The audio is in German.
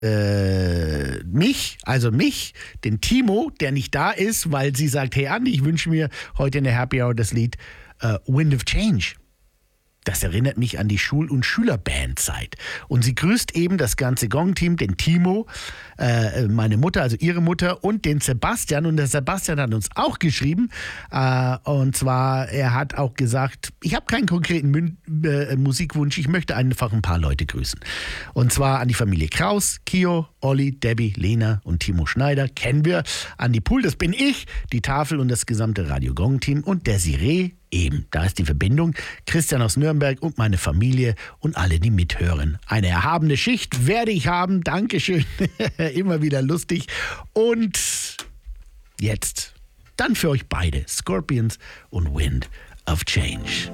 mich, den Timo, der nicht da ist, weil sie sagt, hey Andi, ich wünsche mir heute in der Happy Hour das Lied Wind of Change. Das erinnert mich an die Schul- und Schülerbandzeit. Und sie grüßt eben das ganze Gong-Team, den Timo, meine Mutter, also ihre Mutter und den Sebastian. Und der Sebastian hat uns auch geschrieben. Und zwar, er hat auch gesagt, ich habe keinen konkreten Musikwunsch, ich möchte einfach ein paar Leute grüßen. Und zwar an die Familie Kraus, Kio, Olli, Debbie, Lena und Timo Schneider. Kennen wir. Andi Pool, das bin ich, die Tafel und das gesamte Radio Gong-Team und der Siree. Eben, da ist die Verbindung. Christian aus Nürnberg und meine Familie und alle, die mithören. Eine erhabene Schicht werde ich haben. Dankeschön. Immer wieder lustig. Und jetzt dann für euch beide Scorpions und Wind of Change.